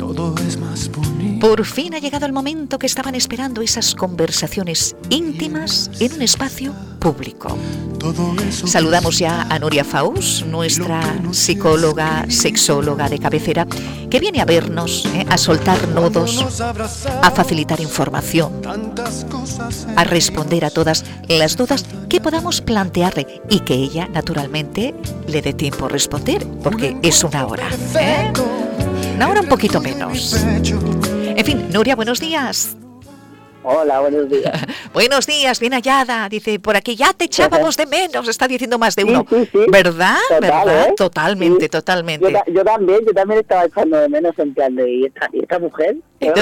todo es más bonito. Por fin ha llegado el momento que estaban esperando, esas conversaciones íntimas en un espacio público. Saludamos ya a Nuria Faus, nuestra psicóloga, sexóloga de cabecera, que viene a vernos, a soltar nodos, a facilitar información, a responder a todas las dudas que podamos plantearle y que ella, naturalmente, le dé tiempo a responder, porque es una hora. Una hora un poquito menos. En fin, Nuria, buenos días. Hola, buenos días. Buenos días, bien hallada. Dice, por aquí ya te echábamos de menos, está diciendo más de uno. Sí. ¿Verdad? Total, ¿Verdad? ¿eh? Totalmente, Sí. totalmente. Yo también estaba echando de menos en plan de, ¿y esta mujer?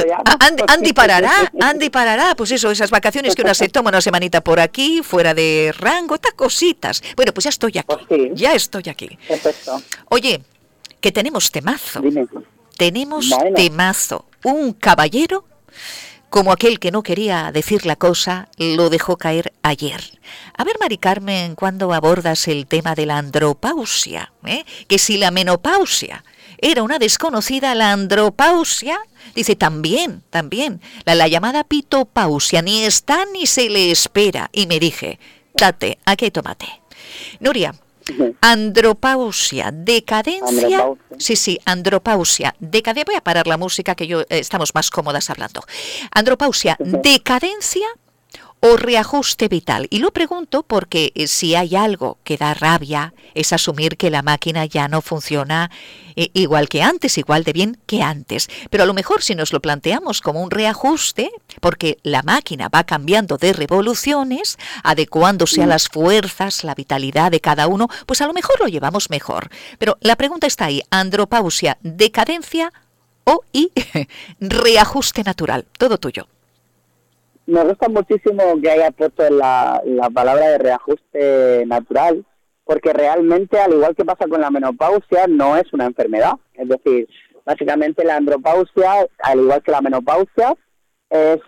Andy parará, pues eso, esas vacaciones que una se toma una semanita por aquí, fuera de rango, estas cositas. Bueno, pues ya estoy aquí, Pues sí. ya estoy aquí. Perfecto. Oye, que tenemos temazo. Dime. Tenemos Bueno. temazo. Un caballero, como aquel que no quería decir la cosa, lo dejó caer ayer. A ver, Mari Carmen, ¿cuándo abordas el tema de la andropausia? Que si la menopausia era una desconocida, la andropausia, dice, también, la llamada pitopausia, ni está ni se le espera. Y me dije, date, aquí hay tomate. Nuria, andropausia, decadencia. Sí, andropausia, decadencia. Voy a parar la música que estamos más cómodas hablando. Andropausia, decadencia o reajuste vital. Y lo pregunto porque si hay algo que da rabia es asumir que la máquina ya no funciona igual que antes, igual de bien que antes. Pero a lo mejor si nos lo planteamos como un reajuste, porque la máquina va cambiando de revoluciones, adecuándose a las fuerzas, la vitalidad de cada uno, pues a lo mejor lo llevamos mejor. Pero la pregunta está ahí, andropausia, decadencia y reajuste natural. Todo tuyo. Me gusta muchísimo que haya puesto la palabra de reajuste natural, porque realmente, al igual que pasa con la menopausia, no es una enfermedad. Es decir, básicamente la andropausia, al igual que la menopausia, es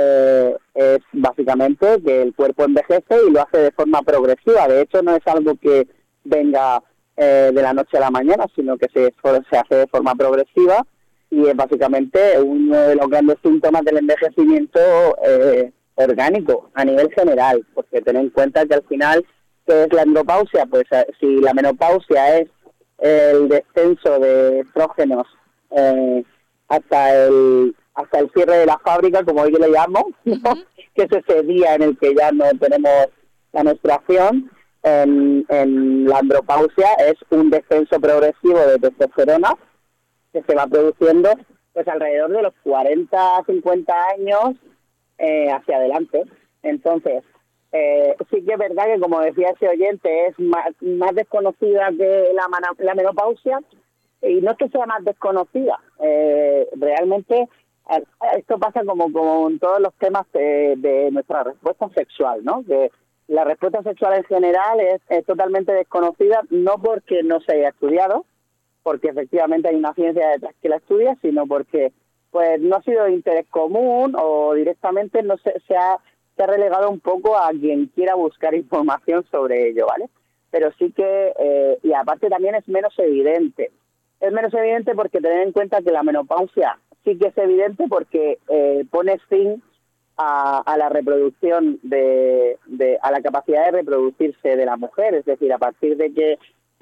básicamente que el cuerpo envejece y lo hace de forma progresiva. De hecho, no es algo que venga de la noche a la mañana, sino que se hace de forma progresiva. Y es básicamente uno de los grandes síntomas del envejecimiento orgánico a nivel general, porque ten en cuenta que al final, ¿qué es la andropausia? Pues si la menopausia es el descenso de estrógenos hasta el cierre de la fábrica, como yo le llamo, ¿no? Que es ese día en el que ya no tenemos la menstruación, en la andropausia es un descenso progresivo de testosterona que se va produciendo pues alrededor de los 40, 50 años hacia adelante. Entonces, sí que es verdad que, como decía ese oyente, es más desconocida que la menopausia, y no es que sea más desconocida. Realmente, esto pasa como con todos los temas de nuestra respuesta sexual, ¿no? Que la respuesta sexual en general es totalmente desconocida, no porque no se haya estudiado, porque efectivamente hay una ciencia detrás que la estudia, sino porque pues no ha sido de interés común o directamente no se ha relegado un poco a quien quiera buscar información sobre ello, ¿vale? Pero sí que, y aparte también es menos evidente. Es menos evidente porque tener en cuenta que la menopausia sí que es evidente porque pone fin a la reproducción, a la capacidad de reproducirse de la mujer, es decir, a partir de que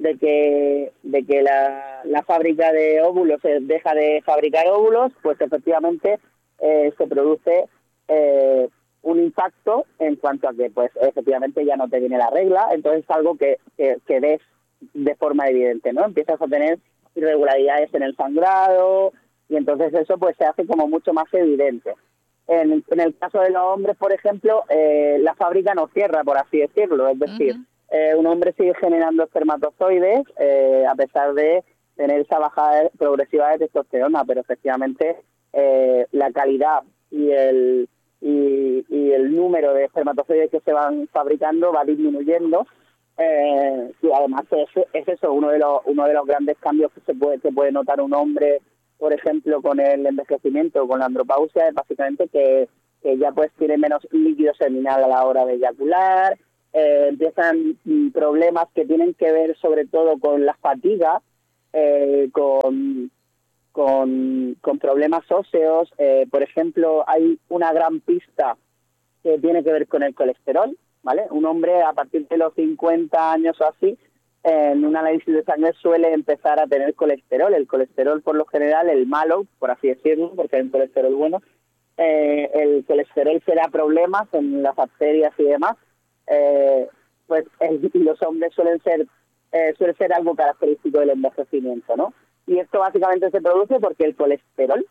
la fábrica de óvulos deja de fabricar óvulos, pues efectivamente se produce un impacto en cuanto a que pues efectivamente ya no te viene la regla. Entonces es algo que ves de forma evidente, ¿no? Empiezas a tener irregularidades en el sangrado y entonces eso pues se hace como mucho más evidente. En el caso de los hombres, por ejemplo, la fábrica no cierra, por así decirlo, es decir, un hombre sigue generando espermatozoides a pesar de tener esa bajada progresiva de testosterona, pero efectivamente la calidad y el número de espermatozoides que se van fabricando va disminuyendo, y además es eso uno de los grandes cambios que puede notar un hombre, por ejemplo, con el envejecimiento, con la andropausia, es básicamente que ya pues tiene menos líquido seminal a la hora de eyacular. Empiezan problemas que tienen que ver sobre todo con la fatiga, con con problemas óseos. Por ejemplo, hay una gran pista que tiene que ver con el colesterol, ¿vale? Un hombre a partir de los 50 años o así, en un análisis de sangre suele empezar a tener colesterol. El colesterol, por lo general, el malo, por así decirlo, porque hay un colesterol bueno, el colesterol se da problemas en las arterias y demás. Los hombres suele ser algo característico del envejecimiento, ¿no? Y esto básicamente se produce porque el colesterol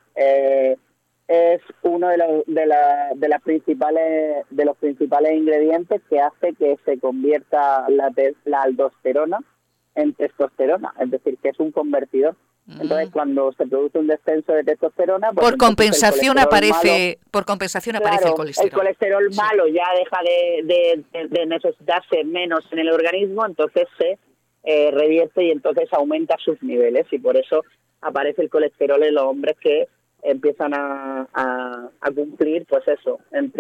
es uno de los principales ingredientes que hace que se convierta la aldosterona en testosterona, es decir, que es un convertidor. Entonces, cuando se produce un descenso de testosterona, pues por compensación aparece claro, el colesterol. El colesterol malo ya deja de necesitarse menos en el organismo, entonces se revierte y entonces aumenta sus niveles, y por eso aparece el colesterol en los hombres que empiezan a cumplir, pues eso,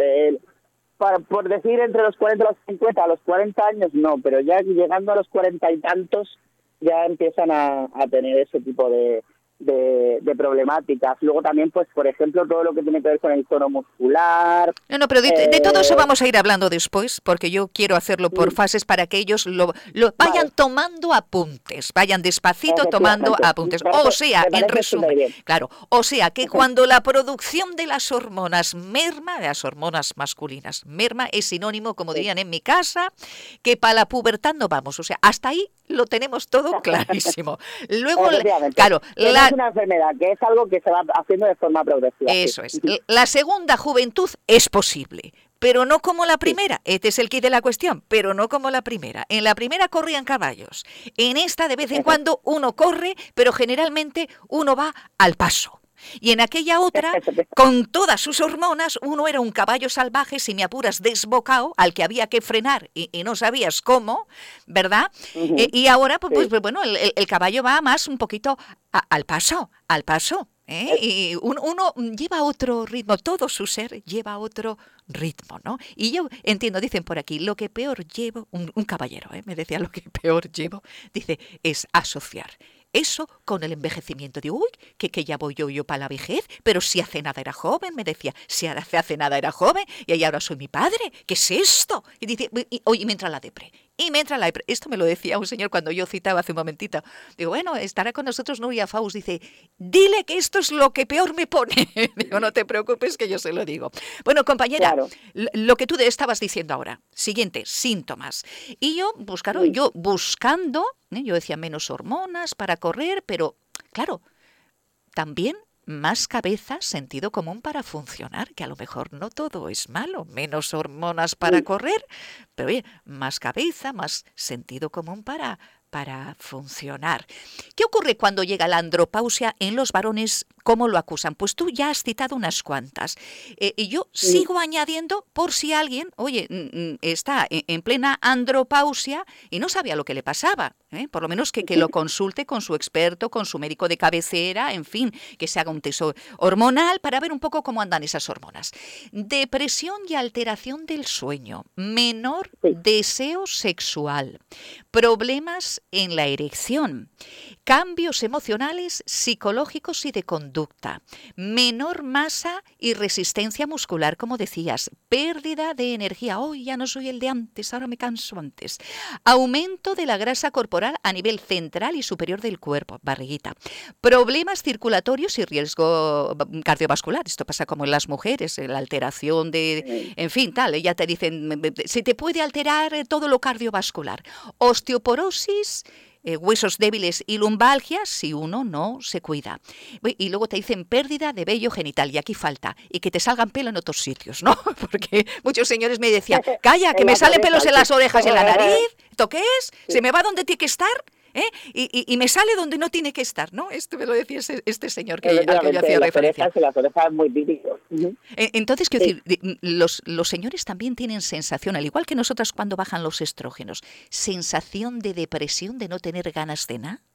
por decir entre los 40 y los 50, a los 40 años no, pero ya llegando a los 40 y tantos ya empiezan a tener ese tipo de problemáticas. Luego también, pues por ejemplo, todo lo que tiene que ver con el tono muscular. No, pero de todo eso vamos a ir hablando después, porque yo quiero hacerlo por fases para que ellos lo vayan tomando apuntes, vayan despacito tomando apuntes. O sea, en resumen, claro, o sea que cuando la producción de las hormonas merma, de las hormonas masculinas merma, es sinónimo, como dirían en mi casa, que para la pubertad no vamos. O sea, hasta ahí lo tenemos todo clarísimo. Luego, claro, es una enfermedad, que es algo que se va haciendo de forma progresiva. Eso es. La segunda juventud es posible, pero no como la primera. Este es el quid de la cuestión, pero no como la primera. En la primera corrían caballos. En esta, de vez en cuando, uno corre, pero generalmente uno va al paso. Y en aquella otra, con todas sus hormonas, uno era un caballo salvaje, si me apuras, desbocado, al que había que frenar y no sabías cómo, ¿verdad? Y ahora, pues bueno, el caballo va más un poquito al paso. Y uno lleva otro ritmo, todo su ser lleva otro ritmo, ¿no? Y yo entiendo, dicen por aquí, lo que peor llevo, un caballero, me decía, lo que peor llevo, dice, es asociar eso con el envejecimiento. Digo, uy, que ya voy yo para la vejez, pero si hace nada era joven, me decía, si hace nada era joven, y ahora soy mi padre, ¿qué es esto? Y dice, oye, me entra la depre. Esto me lo decía un señor cuando yo citaba hace un momentito. Digo, bueno, estará con nosotros Nuria Faust. Dice, dile que esto es lo que peor me pone. Digo, no te preocupes que yo se lo digo. Bueno, compañera, claro, lo que tú estabas diciendo ahora, siguiente, síntomas. Y yo buscando, yo decía menos hormonas para correr, pero claro, también más cabeza, sentido común para funcionar, que a lo mejor no todo es malo, menos hormonas para correr, pero oye, más cabeza, más sentido común para funcionar. ¿Qué ocurre cuando llega la andropausia en los varones? ¿Cómo lo acusan? Pues tú ya has citado unas cuantas. Y yo sigo añadiendo por si alguien, oye, está en plena andropausia y no sabía lo que le pasaba. Por lo menos que lo consulte con su experto, con su médico de cabecera, en fin, que se haga un test hormonal para ver un poco cómo andan esas hormonas. Depresión y alteración del sueño, menor deseo sexual, problemas en la erección, cambios emocionales, psicológicos y de conducta, menor masa y resistencia muscular, como decías, pérdida de energía, hoy ya no soy el de antes, ahora me canso antes, aumento de la grasa corporal a nivel central y superior del cuerpo, barriguita, problemas circulatorios y riesgo cardiovascular, esto pasa como en las mujeres, la alteración de, en fin, tal, ya te dicen, se te puede alterar todo lo cardiovascular, osteoporosis, huesos débiles y lumbalgia si uno no se cuida. Y luego te dicen pérdida de vello genital, y aquí falta, y que te salgan pelo en otros sitios, ¿no? Porque muchos señores me decían, calla, que me salen pelos en las orejas y en la nariz, ¿esto qué es? ¿Se me va donde tiene que estar? Y me sale donde no tiene que estar, ¿no? Esto me lo decía este señor al que yo hacía referencia. Las orejas es muy típico. Entonces, quiero decir, los señores también tienen sensación, al igual que nosotras cuando bajan los estrógenos, sensación de depresión, de no tener ganas de nada.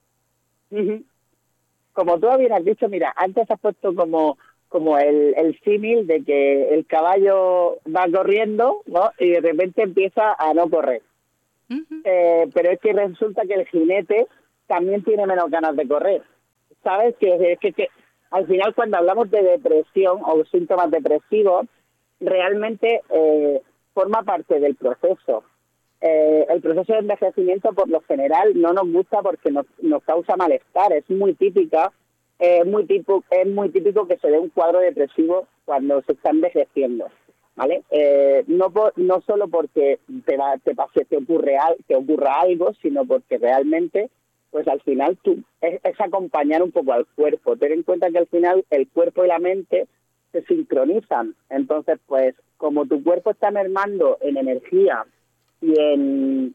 Como tú habías dicho, mira, antes has puesto como el símil de que el caballo va corriendo, ¿no? Y de repente empieza a no correr. Pero es que resulta que el jinete también tiene menos ganas de correr. ¿sabes? Que al final cuando hablamos de depresión o síntomas depresivos, realmente forma parte del proceso. El proceso de envejecimiento por lo general no nos gusta porque nos causa malestar. Es muy típico que se dé un cuadro depresivo cuando se está envejeciendo, ¿vale? No solo porque te ocurra algo, sino porque realmente, pues al final es acompañar un poco al cuerpo. Ten en cuenta que al final el cuerpo y la mente se sincronizan. Entonces, pues como tu cuerpo está mermando en energía y en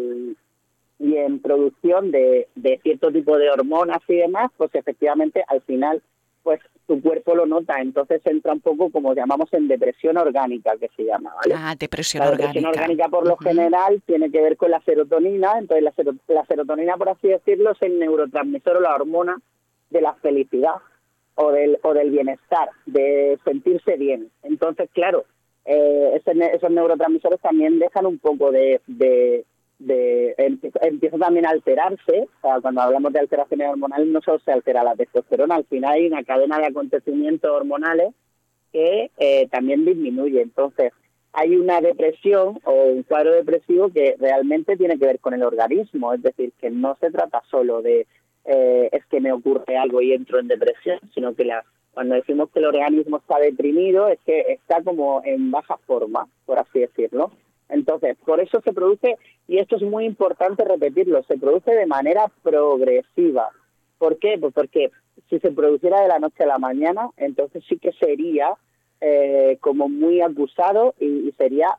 producción de cierto tipo de hormonas y demás, pues efectivamente al final pues tu cuerpo lo nota, entonces entra un poco como llamamos en depresión orgánica, que se llama, ¿vale? Depresión La orgánica. depresión orgánica por lo general tiene que ver con la serotonina. Entonces la serotonina, por así decirlo, es el neurotransmisor o la hormona de la felicidad o del bienestar, de sentirse bien. Entonces, claro, esos neurotransmisores también dejan un poco empieza también a alterarse. O sea, cuando hablamos de alteraciones hormonales no solo se altera la testosterona, al final hay una cadena de acontecimientos hormonales que también disminuye. Entonces hay una depresión o un cuadro depresivo que realmente tiene que ver con el organismo, es decir, que no se trata solo de es que me ocurre algo y entro en depresión, sino que cuando decimos que el organismo está deprimido es que está como en baja forma, por así decirlo. Entonces, por eso se produce, y esto es muy importante repetirlo, se produce de manera progresiva. ¿Por qué? Pues porque si se produciera de la noche a la mañana, entonces sí que sería como muy acusado y sería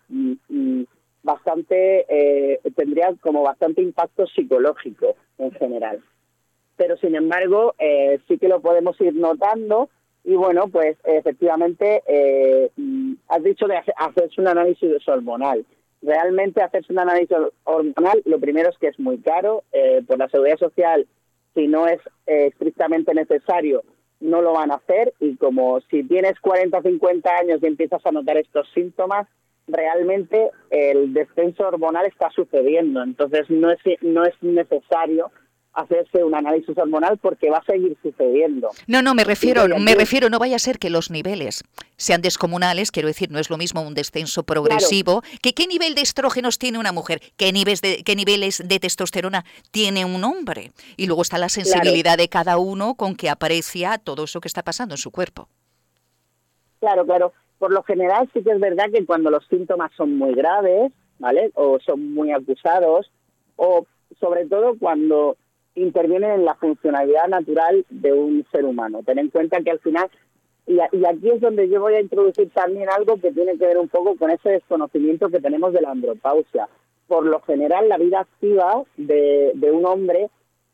tendría como bastante impacto psicológico en general. Pero sin embargo, sí que lo podemos ir notando. Y bueno, pues efectivamente, has dicho de hacerse un análisis hormonal. Realmente hacerse un análisis hormonal, lo primero es que es muy caro. Por la Seguridad Social, si no es estrictamente necesario, no lo van a hacer. Y como si tienes 40 o 50 años y empiezas a notar estos síntomas, realmente el descenso hormonal está sucediendo. Entonces no es necesario hacerse un análisis hormonal porque va a seguir sucediendo. No, me refiero, no vaya a ser que los niveles sean descomunales, quiero decir, no es lo mismo un descenso progresivo, claro. ¿Qué nivel de estrógenos tiene una mujer? ¿Qué niveles de testosterona tiene un hombre? Y luego está la sensibilidad de cada uno con que aprecia todo eso que está pasando en su cuerpo. Claro. Por lo general sí que es verdad que cuando los síntomas son muy graves, ¿vale? O son muy acusados, o sobre todo cuando intervienen en la funcionalidad natural de un ser humano. Ten en cuenta que al final, y aquí es donde yo voy a introducir también algo que tiene que ver un poco con ese desconocimiento que tenemos de la andropausia. Por lo general, la vida activa de un hombre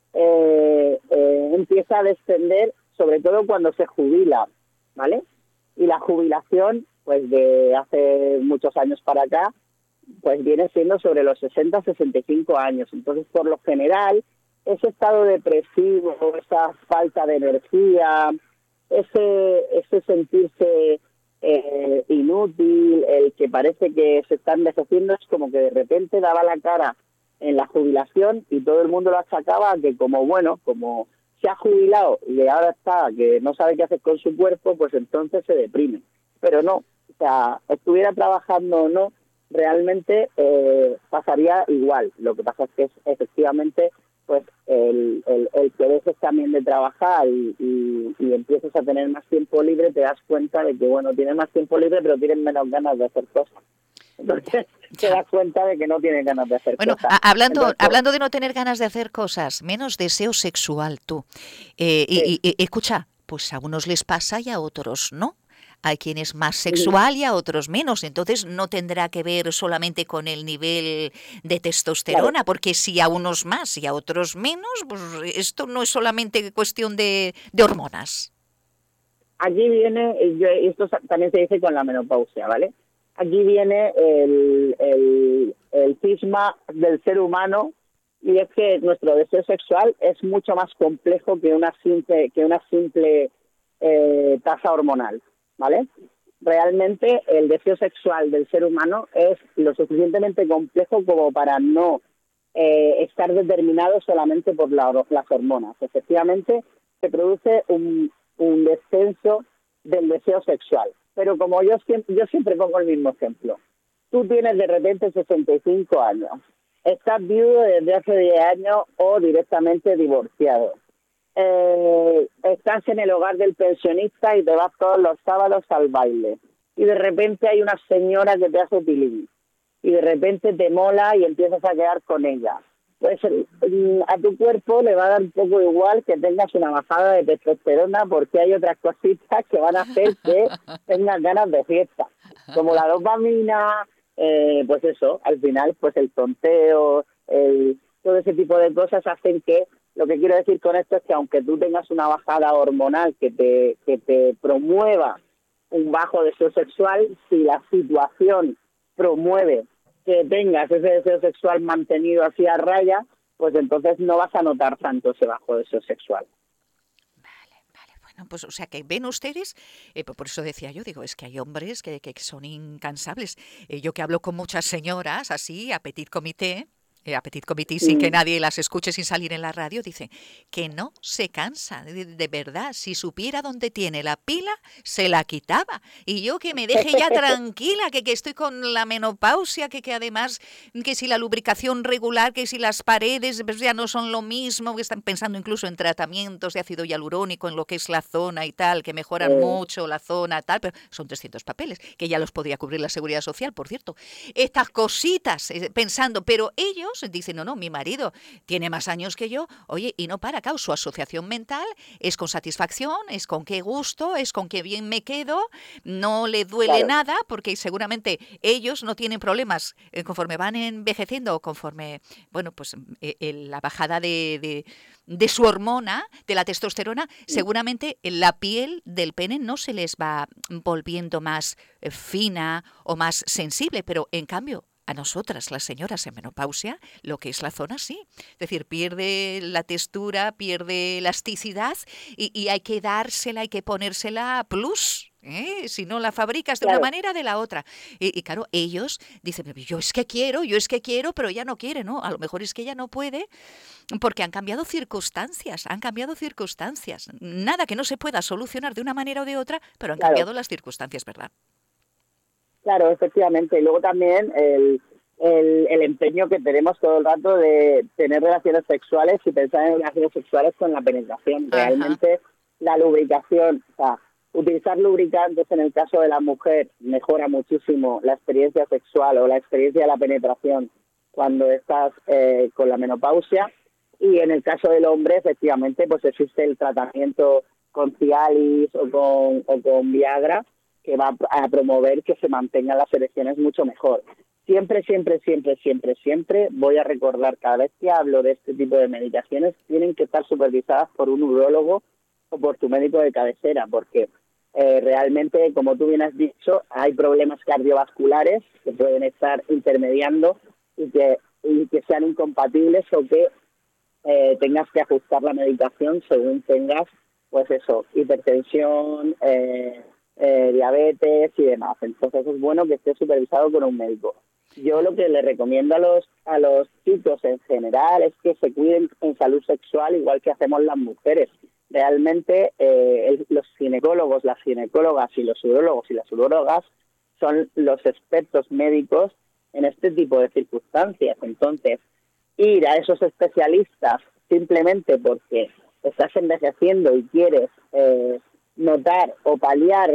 empieza a descender, sobre todo cuando se jubila, ¿vale? Y la jubilación, pues de hace muchos años para acá, pues viene siendo sobre los 60-65 años. Entonces, por lo general, ese estado depresivo, esa falta de energía, ese sentirse inútil, el que parece que se está envejeciendo, es como que de repente daba la cara en la jubilación y todo el mundo lo achacaba a que como se ha jubilado y ahora está que no sabe qué hacer con su cuerpo, pues entonces se deprime. Pero no, o sea, estuviera trabajando o no, realmente pasaría igual. Lo que pasa es que efectivamente pues el que dejes también de trabajar y empiezas a tener más tiempo libre, te das cuenta de que, bueno, tienes más tiempo libre, pero tienes menos ganas de hacer cosas. Entonces te das cuenta de que no tienes ganas de hacer cosas. Hablando de no tener ganas de hacer cosas, menos deseo sexual tú. Y escucha, pues a unos les pasa y a otros no. Hay quien es más sexual y a otros menos, entonces no tendrá que ver solamente con el nivel de testosterona, claro. Porque si a unos más y a otros menos, pues esto no es solamente cuestión de hormonas. Aquí viene, esto también se dice con la menopausia, ¿vale? Aquí viene el cisma del ser humano, y es que nuestro deseo sexual es mucho más complejo que una simple tasa hormonal, ¿vale? Realmente el deseo sexual del ser humano es lo suficientemente complejo como para no estar determinado solamente por las hormonas. Efectivamente, se produce un descenso del deseo sexual. Pero como yo siempre pongo el mismo ejemplo, tú tienes de repente 65 años, estás viudo desde hace 10 años o directamente divorciado. Estás en el hogar del pensionista y te vas todos los sábados al baile. Y de repente hay una señora que te hace tilín. Y de repente te mola y empiezas a quedar con ella. Pues a tu cuerpo le va a dar un poco igual que tengas una bajada de testosterona, porque hay otras cositas que van a hacer que tengas ganas de fiesta, como la dopamina, pues eso, al final pues el tonteo, todo ese tipo de cosas hacen que, lo que quiero decir con esto es que aunque tú tengas una bajada hormonal que te promueva un bajo deseo sexual, si la situación promueve que tengas ese deseo sexual mantenido así a raya, pues entonces no vas a notar tanto ese bajo deseo sexual. Bueno, pues o sea que ven ustedes, por eso decía yo, digo, es que hay hombres que son incansables. Yo que hablo con muchas señoras así, a petit comité, sin que nadie las escuche, sin salir en la radio, dicen que no se cansa, de verdad, si supiera dónde tiene la pila, se la quitaba. Y yo que me deje ya tranquila, que estoy con la menopausia, que además, que si la lubricación regular, que si las paredes pues ya no son lo mismo, que están pensando incluso en tratamientos de ácido hialurónico, en lo que es la zona y tal, que mejoran mucho la zona, tal, pero son 300 papeles, que ya los podría cubrir la Seguridad Social, por cierto. Estas cositas, pensando, pero ellos dicen, no, mi marido tiene más años que yo, oye, y no para, claro, su asociación mental es con satisfacción, es con qué gusto, es con qué bien me quedo, no le duele nada, porque seguramente ellos no tienen problemas conforme van envejeciendo o conforme, bueno, pues la bajada de su hormona, de la testosterona, seguramente la piel del pene no se les va volviendo más fina o más sensible, pero en cambio, a nosotras, las señoras en menopausia, lo que es la zona sí. Es decir, pierde la textura, pierde elasticidad y hay que dársela, hay que ponérsela plus. Si no la fabricas de una manera, de la otra. Y claro, ellos dicen, yo es que quiero, pero ella no quiere, ¿no? A lo mejor es que ella no puede porque han cambiado circunstancias. Nada que no se pueda solucionar de una manera o de otra, pero han cambiado las circunstancias, ¿verdad? Claro, efectivamente. Y luego también el empeño que tenemos todo el rato de tener relaciones sexuales y pensar en relaciones sexuales con la penetración. Realmente la lubricación, o sea, utilizar lubricantes en el caso de la mujer mejora muchísimo la experiencia sexual o la experiencia de la penetración cuando estás con la menopausia. Y en el caso del hombre, efectivamente, pues existe el tratamiento con Cialis o con Viagra, que va a promover que se mantengan las erecciones mucho mejor. Siempre voy a recordar, cada vez que hablo de este tipo de medicaciones, tienen que estar supervisadas por un urólogo o por tu médico de cabecera, porque realmente, como tú bien has dicho, hay problemas cardiovasculares que pueden estar intermediando y que sean incompatibles o que tengas que ajustar la medicación según tengas, pues eso, hipertensión, diabetes y demás. Entonces es bueno que esté supervisado por un médico. Yo lo que le recomiendo a los chicos en general es que se cuiden en salud sexual igual que hacemos las mujeres. Realmente los ginecólogos, las ginecólogas y los urólogos y las urólogas son los expertos médicos en este tipo de circunstancias. Entonces, ir a esos especialistas simplemente porque estás envejeciendo y quieres notar o paliar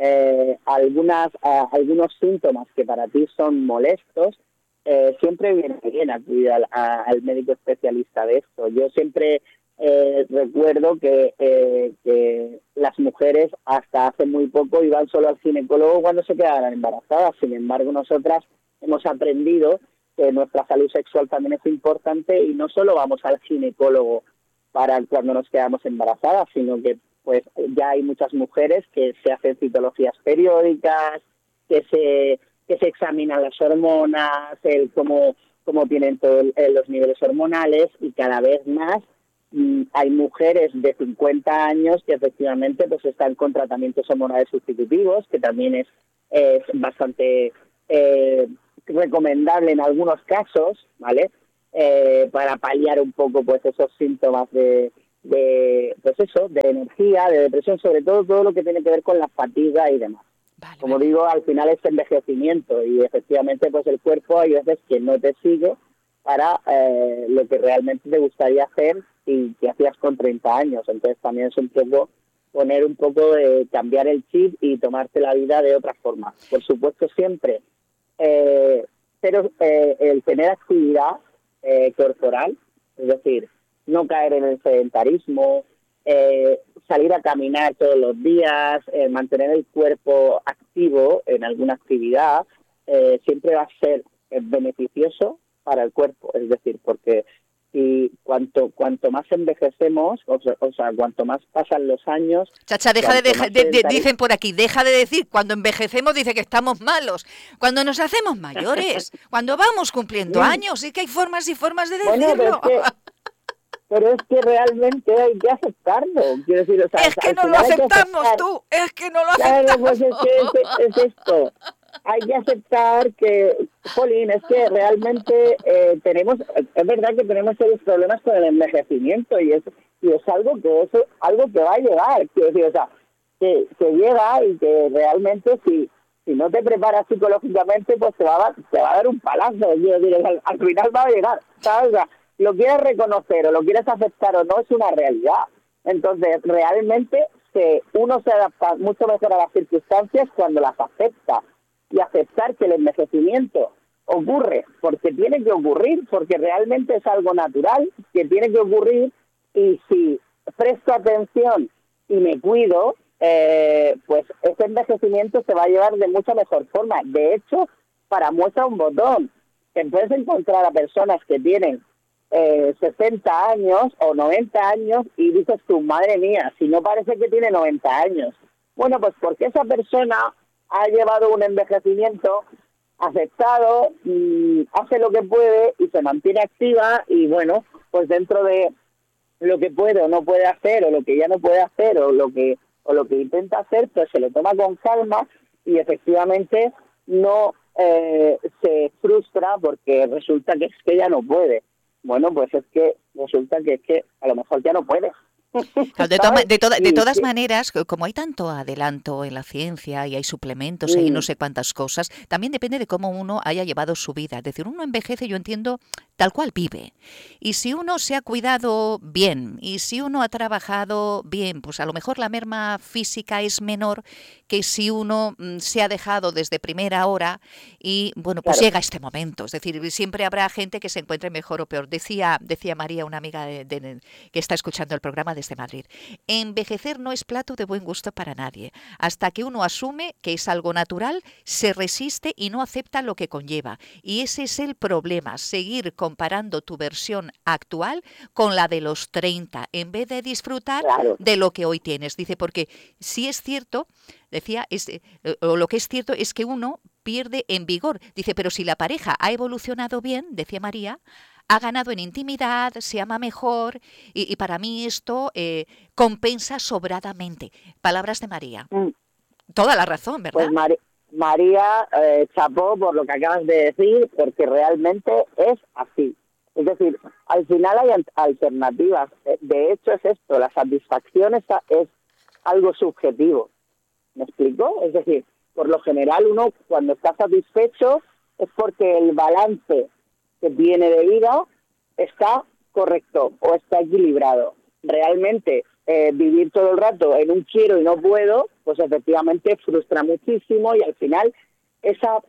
algunos síntomas que para ti son molestos, siempre viene bien acudir al médico especialista de esto. Yo siempre recuerdo que las mujeres hasta hace muy poco iban solo al ginecólogo cuando se quedaban embarazadas. Sin embargo, nosotras hemos aprendido que nuestra salud sexual también es importante y no solo vamos al ginecólogo para cuando nos quedamos embarazadas, sino que pues ya hay muchas mujeres que se hacen citologías periódicas, que se examinan las hormonas, cómo tienen todos los niveles hormonales, y cada vez más hay mujeres de 50 años que efectivamente pues están con tratamientos hormonales sustitutivos, que también es bastante recomendable en algunos casos, ¿vale? Para paliar un poco pues esos síntomas de pues eso, de energía, de depresión, sobre todo lo que tiene que ver con la fatiga y demás. Vale, Como vale. digo, al final es envejecimiento y efectivamente pues el cuerpo hay veces que no te sigue para lo que realmente te gustaría hacer y que hacías con 30 años. Entonces también es un poco poner un poco de cambiar el chip y tomarte la vida de otra forma. Por supuesto siempre, pero el tener actividad corporal, es decir, no caer en el sedentarismo, salir a caminar todos los días, mantener el cuerpo activo en alguna actividad, siempre va a ser beneficioso para el cuerpo. Es decir, porque si cuanto más envejecemos, o sea, cuanto más pasan los años, Chacha, dicen por aquí, deja de decir, cuando envejecemos dice que estamos malos, cuando nos hacemos mayores, cuando vamos cumpliendo años, sí que hay formas y formas de decirlo. Bueno, pero es que realmente hay que aceptarlo. Quiero decir, o sea, es que no lo aceptamos tú, es que no lo aceptamos. Claro, pues es esto. Hay que aceptar que, jolín, es que realmente es verdad que tenemos serios problemas con el envejecimiento y es algo que va a llegar. Quiero decir, o sea, que llega y que realmente si no te preparas psicológicamente, pues te va a dar un palazo. Quiero decir, al final va a llegar, ¿sabes? O sea, lo quieres reconocer o lo quieres aceptar o no, es una realidad. Entonces, realmente uno se adapta mucho mejor a las circunstancias cuando las acepta. Y aceptar que el envejecimiento ocurre porque tiene que ocurrir, porque realmente es algo natural que tiene que ocurrir, y si presto atención y me cuido, pues ese envejecimiento se va a llevar de mucha mejor forma. De hecho, para muestra un botón, te puedes encontrar a personas que tienen 60 años o 90 años y dices tú, madre mía, si no parece que tiene 90 años. Bueno, pues porque esa persona ha llevado un envejecimiento aceptado, hace lo que puede y se mantiene activa, y bueno, pues dentro de lo que puede o no puede hacer, o lo que ya no puede hacer, o lo que intenta hacer, pues se lo toma con calma y efectivamente no se frustra porque resulta que es que ya no puede. Bueno, pues es que resulta que es que a lo mejor ya no puede. Claro, de todas maneras, como hay tanto adelanto en la ciencia y hay suplementos, hay no sé cuántas cosas, también depende de cómo uno haya llevado su vida. Es decir, uno envejece, yo entiendo, tal cual vive. Y si uno se ha cuidado bien y si uno ha trabajado bien, pues a lo mejor la merma física es menor que si uno se ha dejado desde primera hora y, bueno, pues llega este momento. Es decir, siempre habrá gente que se encuentre mejor o peor. Decía María, una amiga que está escuchando el programa desde Madrid, envejecer no es plato de buen gusto para nadie. Hasta que uno asume que es algo natural, se resiste y no acepta lo que conlleva. Y ese es el problema, seguir comparando tu versión actual con la de los 30, en vez de disfrutar de lo que hoy tienes. Dice, porque si es cierto, decía, o lo que es cierto es que uno pierde en vigor. Dice, pero si la pareja ha evolucionado bien, decía María, ha ganado en intimidad, se ama mejor y para mí esto compensa sobradamente. Palabras de María. Toda la razón, ¿verdad? Pues María, chapó por lo que acabas de decir, porque realmente es así. Es decir, al final hay alternativas. De hecho es esto, la satisfacción es algo subjetivo. ¿Me explico? Es decir, por lo general uno cuando está satisfecho es porque el balance que tiene de vida está correcto o está equilibrado. Realmente vivir todo el rato en un quiero y no puedo, pues efectivamente frustra muchísimo, y al final esa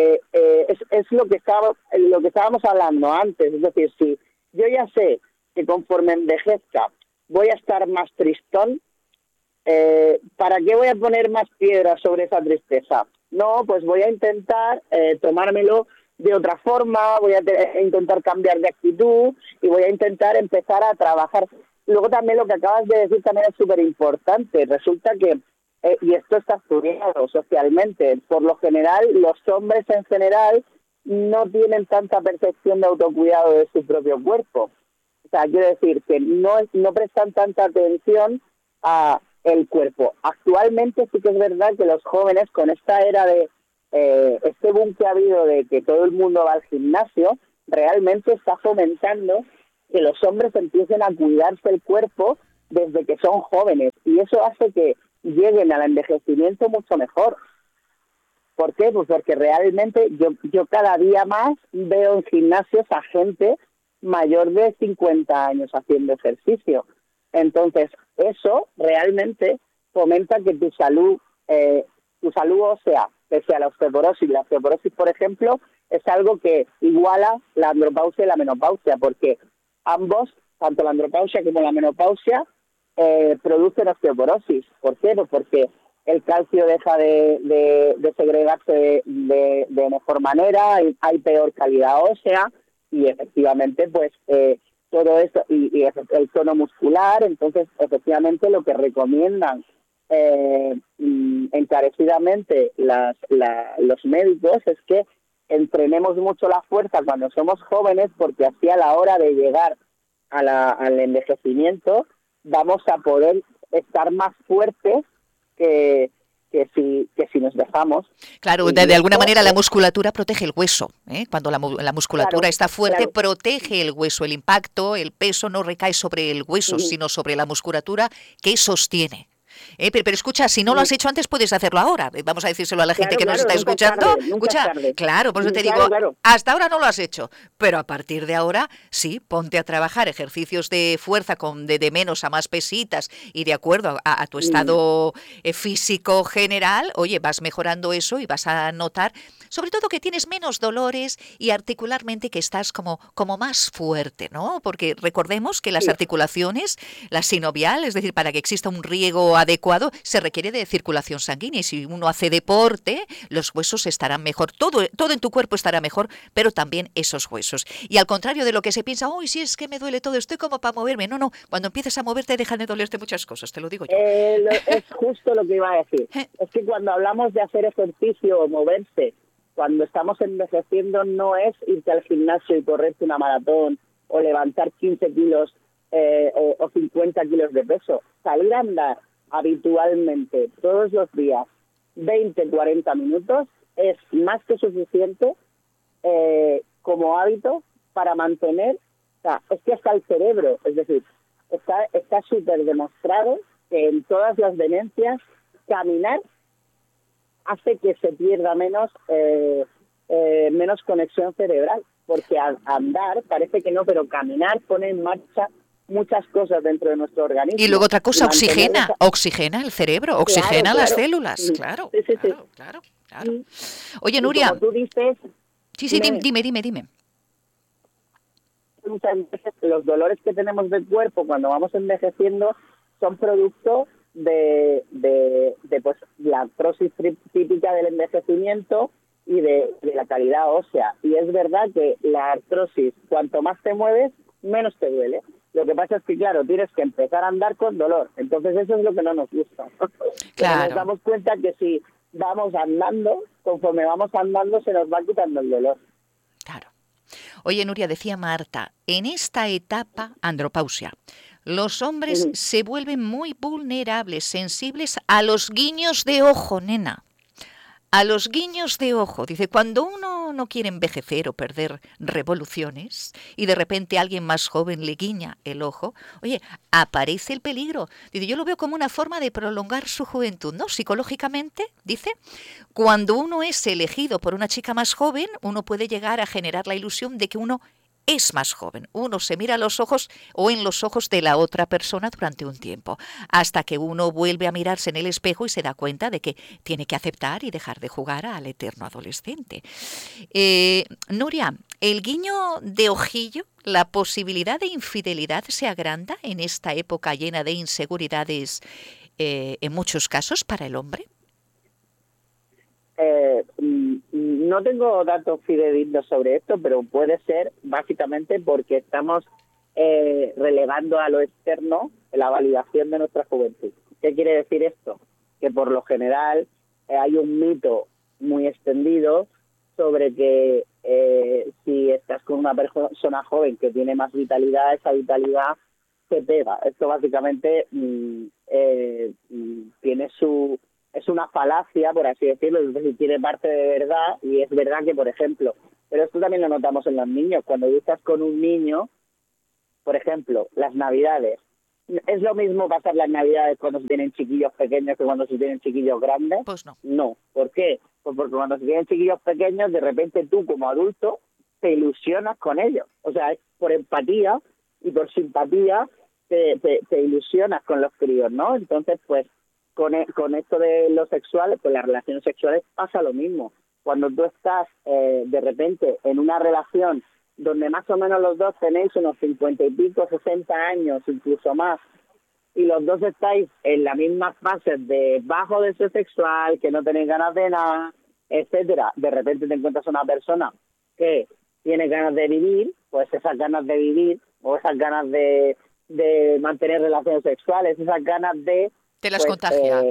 es lo que estábamos hablando antes. Es decir, si yo ya sé que conforme envejezca voy a estar más tristón, ¿para qué voy a poner más piedras sobre esa tristeza? No, pues voy a intentar tomármelo de otra forma, voy a intentar cambiar de actitud y voy a intentar empezar a trabajar. Luego también lo que acabas de decir también es súper importante. Resulta que, y esto está estudiado socialmente, por lo general los hombres en general no tienen tanta percepción de autocuidado de su propio cuerpo. O sea, quiero decir que no prestan tanta atención a el cuerpo. Actualmente sí que es verdad que los jóvenes, con esta era de este boom que ha habido de que todo el mundo va al gimnasio, realmente está fomentando que los hombres empiecen a cuidarse el cuerpo desde que son jóvenes, y eso hace que lleguen al envejecimiento mucho mejor. ¿Por qué? Pues porque realmente yo cada día más veo en gimnasios a gente mayor de 50 años haciendo ejercicio. Entonces, eso realmente fomenta que tu salud ósea, pese a la osteoporosis. La osteoporosis, por ejemplo, es algo que iguala la andropausia y la menopausia, porque ambos, tanto la andropausia como la menopausia, producen osteoporosis. ¿Por qué? Pues porque el calcio deja de segregarse de mejor manera, hay peor calidad ósea, y efectivamente pues todo esto y el tono muscular. Entonces efectivamente lo que recomiendan encarecidamente los médicos es que entrenemos mucho la fuerza cuando somos jóvenes, porque así a la hora de llegar al envejecimiento vamos a poder estar más fuertes que si nos dejamos. Claro, de alguna manera la musculatura protege el hueso, ¿eh? Cuando la musculatura está fuerte, protege el hueso, el impacto, el peso no recae sobre el hueso, sino sobre la musculatura que sostiene. Pero escucha, si no lo has hecho antes, puedes hacerlo ahora. Vamos a decírselo a la gente que nos está escuchando. Escucha, claro, por eso te digo, hasta ahora no lo has hecho, pero a partir de ahora, sí, ponte a trabajar ejercicios de fuerza de menos a más pesitas, y de acuerdo a tu estado físico general, oye, vas mejorando eso y vas a notar, sobre todo, que tienes menos dolores y articularmente que estás como más fuerte, ¿no? Porque recordemos que las articulaciones, la sinovial, es decir, para que exista un riego adecuado, se requiere de circulación sanguínea, y si uno hace deporte, los huesos estarán mejor, todo en tu cuerpo estará mejor, pero también esos huesos. Y al contrario de lo que se piensa, uy, si es que me duele todo, estoy como para moverme. No, cuando empieces a moverte dejan de dolerte muchas cosas, te lo digo yo. Es justo lo que iba a decir. Es que cuando hablamos de hacer ejercicio o moverse, cuando estamos envejeciendo, no es irte al gimnasio y correrte una maratón o levantar 15 kilos o 50 kilos de peso. Salir a andar habitualmente todos los días 20-40 minutos es más que suficiente como hábito para mantener, o sea, es que hasta el cerebro, es decir, está súper demostrado que en todas las demencias caminar hace que se pierda menos conexión cerebral, porque andar parece que no, pero caminar pone en marcha muchas cosas dentro de nuestro organismo. Y luego otra cosa, oxigena el cerebro, oxigena las células, claro. Sí. Claro. Oye, Nuria. Como tú dices... Sí, dime. Muchas veces los dolores que tenemos del cuerpo cuando vamos envejeciendo son producto de pues la artrosis típica del envejecimiento y de la calidad ósea. Y es verdad que la artrosis, cuanto más te mueves, menos te duele. Lo que pasa es que, claro, tienes que empezar a andar con dolor. Entonces eso es lo que no nos gusta. Claro. Nos damos cuenta que si vamos andando, conforme vamos andando se nos va quitando el dolor. Claro. Oye, Nuria, decía Marta, en esta etapa, andropausia, los hombres se vuelven muy vulnerables, sensibles a los guiños de ojo, nena. A los guiños de ojo. Dice, cuando uno no quiere envejecer o perder revoluciones y de repente alguien más joven le guiña el ojo, oye, aparece el peligro. Dice, yo lo veo como una forma de prolongar su juventud, ¿no? Psicológicamente, dice, cuando uno es elegido por una chica más joven, uno puede llegar a generar la ilusión de que uno es más joven. Uno se mira a los ojos o en los ojos de la otra persona durante un tiempo, hasta que uno vuelve a mirarse en el espejo y se da cuenta de que tiene que aceptar y dejar de jugar al eterno adolescente. Nuria, ¿el guiño de ojillo, la posibilidad de infidelidad se agranda en esta época llena de inseguridades en muchos casos para el hombre? No tengo datos fidedignos sobre esto, pero puede ser básicamente porque estamos relegando a lo externo la validación de nuestra juventud. ¿Qué quiere decir esto? Que por lo general hay un mito muy extendido sobre que si estás con una persona joven que tiene más vitalidad, esa vitalidad se pega. Esto básicamente tiene es una falacia, por así decirlo, es decir, tiene parte de verdad, y es verdad que, por ejemplo, pero esto también lo notamos en los niños, cuando tú estás con un niño, por ejemplo, las Navidades. ¿Es lo mismo pasar las Navidades cuando se tienen chiquillos pequeños que cuando se tienen chiquillos grandes? Pues no. No. ¿Por qué? Pues porque cuando se tienen chiquillos pequeños, de repente tú como adulto te ilusionas con ellos. O sea, es por empatía y por simpatía te ilusionas con los críos, ¿no? Entonces, pues, con esto de lo sexual, pues las relaciones sexuales pasa lo mismo. Cuando tú estás de repente en una relación donde más o menos los dos tenéis unos 50 y pico, 60 años, incluso más, y los dos estáis en la misma fase de bajo deseo sexual, que no tenéis ganas de nada, etcétera, de repente te encuentras una persona que tiene ganas de vivir, pues esas ganas de vivir, o esas ganas de mantener relaciones sexuales, esas ganas de... Te las contagia.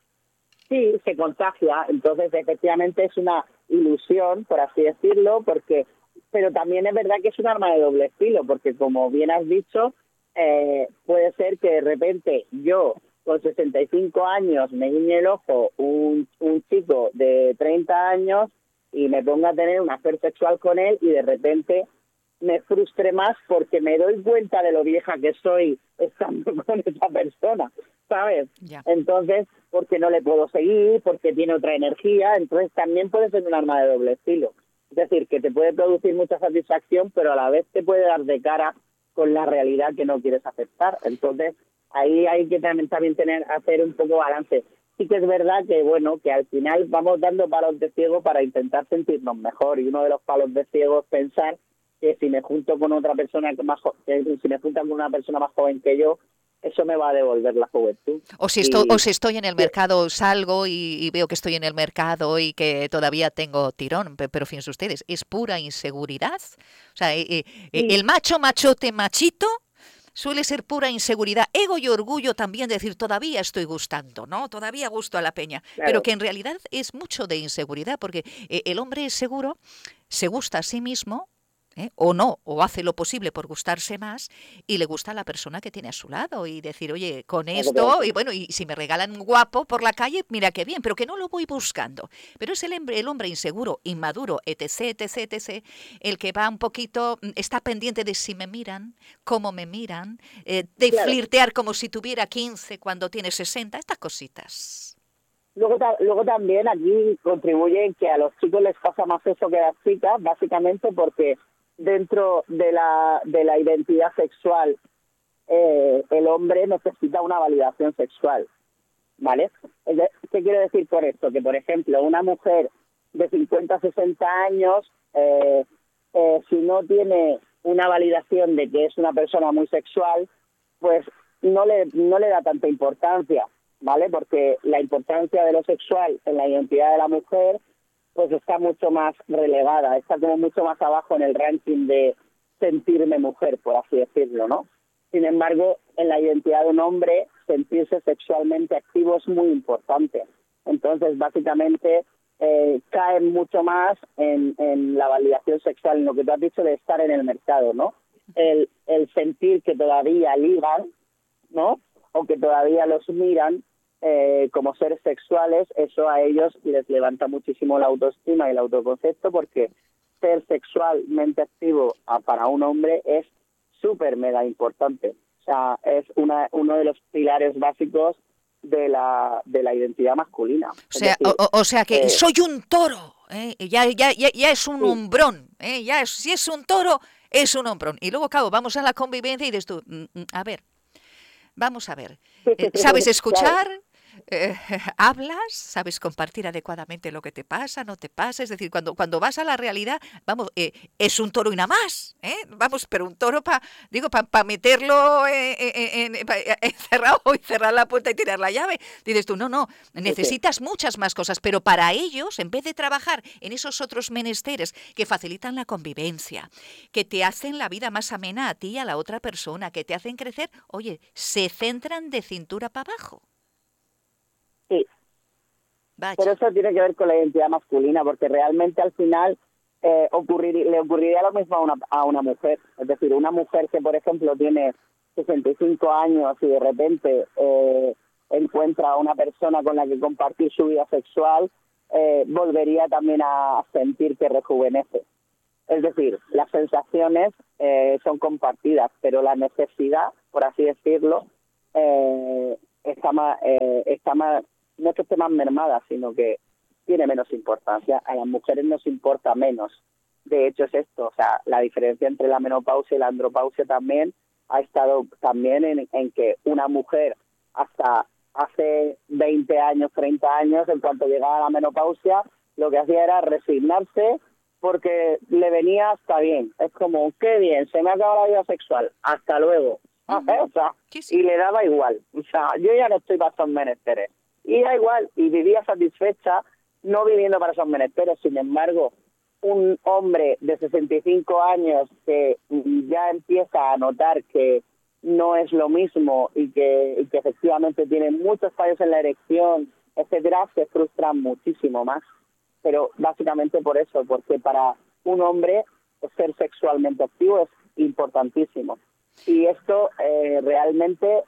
Sí, se contagia. Entonces, efectivamente, es una ilusión, por así decirlo, pero también es verdad que es un arma de doble filo, porque como bien has dicho, puede ser que de repente yo, con 65 años, me guiñe el ojo un chico de 30 años y me ponga a tener un hacer sexual con él y de repente me frustre más porque me doy cuenta de lo vieja que soy estando con esa persona, ¿sabes? Ya. Entonces, porque no le puedo seguir, porque tiene otra energía, entonces también puede ser un arma de doble filo. Es decir, que te puede producir mucha satisfacción, pero a la vez te puede dar de cara con la realidad que no quieres aceptar. Entonces, ahí hay que también hacer un poco balance. Sí que es verdad que, bueno, que al final vamos dando palos de ciego para intentar sentirnos mejor, y uno de los palos de ciego es pensar que si me junto con otra persona si me juntan con una persona más joven que yo, eso me va a devolver la juventud. O si estoy en el mercado, salgo y veo que estoy en el mercado y que todavía tengo tirón, pero fíjense ustedes, es pura inseguridad. O sea, el machote, machito, suele ser pura inseguridad, ego y orgullo también, de decir, todavía estoy gustando, ¿no? Todavía gusto a la peña. Claro. Pero que en realidad es mucho de inseguridad, porque el hombre es seguro, se gusta a sí mismo, o no, o hace lo posible por gustarse más, y le gusta a la persona que tiene a su lado, y decir, oye, con esto, y bueno, y si me regalan un guapo por la calle, mira qué bien, pero que no lo voy buscando. Pero es el hombre inseguro, inmaduro, etc., el que va un poquito, está pendiente de si me miran, cómo me miran, de claro, flirtear como si tuviera 15 cuando tiene 60, estas cositas. Luego también aquí contribuye que a los chicos les pasa más eso que a las chicas, básicamente porque dentro de la identidad sexual el hombre necesita una validación sexual, ¿vale? ¿Qué quiero decir por esto? Que, por ejemplo, una mujer de 50 60 años, si no tiene una validación de que es una persona muy sexual, pues no le da tanta importancia, ¿vale? Porque la importancia de lo sexual en la identidad de la mujer pues está mucho más relegada, está como mucho más abajo en el ranking de sentirme mujer, por así decirlo, ¿no? Sin embargo, en la identidad de un hombre, sentirse sexualmente activo es muy importante. Entonces, básicamente, cae mucho más en la validación sexual, en lo que tú has dicho de estar en el mercado, ¿no? El sentir que todavía ligan, ¿no? O que todavía los miran como seres sexuales, eso a ellos les levanta muchísimo la autoestima y el autoconcepto, porque ser sexualmente activo para un hombre es súper mega importante. O sea, es uno de los pilares básicos de la identidad masculina. O sea que soy un toro, ya es un hombrón, si es un toro, es un hombrón. Y luego, claro, vamos a la convivencia y dices tú, a ver, vamos a ver, ¿sabes escuchar? Claro. Hablas, sabes compartir adecuadamente lo que te pasa, no te pasa, es decir, cuando vas a la realidad, vamos, es un toro y nada más, vamos, pero un toro para meterlo encerrado y cerrar la puerta y tirar la llave, dices tú, no, necesitas muchas más cosas, pero para ellos, en vez de trabajar en esos otros menesteres que facilitan la convivencia, que te hacen la vida más amena a ti y a la otra persona, que te hacen crecer, oye, se centran de cintura para abajo. Sí, vaya. Pero eso tiene que ver con la identidad masculina, porque realmente al final le ocurriría lo mismo a una mujer. Es decir, una mujer que, por ejemplo, tiene 65 años y de repente encuentra a una persona con la que compartir su vida sexual, volvería también a sentir que rejuvenece. Es decir, las sensaciones son compartidas, pero la necesidad, por así decirlo, está más, no es que esté más mermada, sino que tiene menos importancia. A las mujeres nos importa menos. De hecho es esto, o sea, la diferencia entre la menopausia y la andropausia también ha estado también en que una mujer hasta hace 20 años, 30 años, en cuanto llegaba a la menopausia, lo que hacía era resignarse porque le venía hasta bien. Es como, qué bien, se me ha acabado la vida sexual, hasta luego. O sea, y le daba igual. O sea, yo ya no estoy para esos menesteres. Y da igual, y vivía satisfecha, no viviendo para esos menesteres. Sin embargo, un hombre de 65 años que ya empieza a notar que no es lo mismo y que efectivamente tiene muchos fallos en la erección, etcétera, se frustra muchísimo más. Pero básicamente por eso, porque para un hombre ser sexualmente activo es importantísimo. Y esto realmente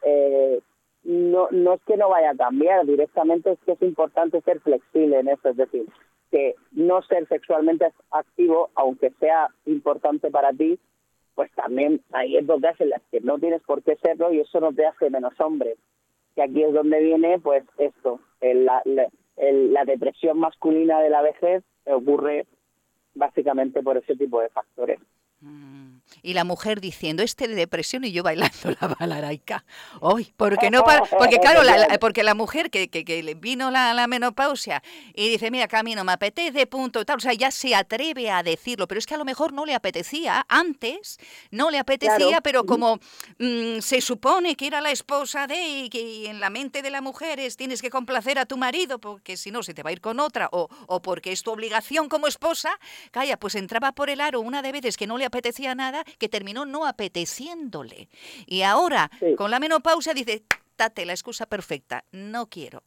no es que no vaya a cambiar, directamente es que es importante ser flexible en eso, es decir, que no ser sexualmente activo, aunque sea importante para ti, pues también hay épocas en las que no tienes por qué serlo y eso no te hace menos hombre. Que aquí es donde viene, pues esto, la depresión masculina de la vejez ocurre básicamente por ese tipo de factores. Y la mujer diciendo, de depresión y yo bailando la balaraica. ¡Ay! Porque no para, porque claro, porque la mujer que le vino la menopausia y dice, mira, que a mí no me apetece, punto, tal, o sea, ya se atreve a decirlo, pero es que a lo mejor no le apetecía, antes no le apetecía, claro. Pero como se supone que era la esposa y que en la mente de las mujeres tienes que complacer a tu marido, porque si no se te va a ir con otra, o porque es tu obligación como esposa, calla, pues entraba por el aro una de veces que no le apetecía nada, que terminó no apeteciéndole. Y ahora, con la menopausia, dice, date la excusa perfecta, no quiero.